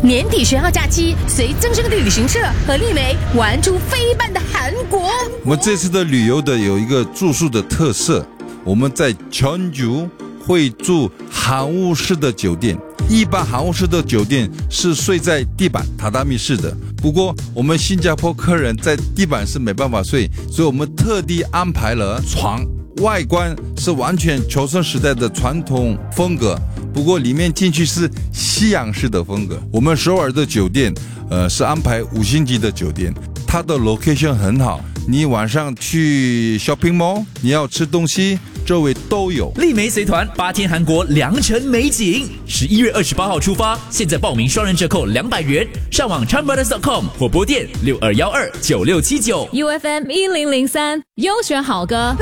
年底学号假期，随正声旅行社和丽梅玩出飞般的韩国。 我们这次的旅游的有一个住宿的特色，我们在全球会住韩屋式的酒店。一般韩屋式的酒店是睡在地板榻榻米式的，不过我们新加坡客人在地板是没办法睡，所以我们特地安排了床，外观是完全求生时代的传统风格，不过里面进去是西洋式的风格。我们首尔的酒店是安排5星级的酒店，它的 location 很好，你晚上去 shopping mall， 你要吃东西周围都有。 丽梅随团8天韩国良辰美景，11月28号出发，现在报名双人折扣200元，上网 charmbrothers.com 或拨电62129679。 UFM 1003优选好歌。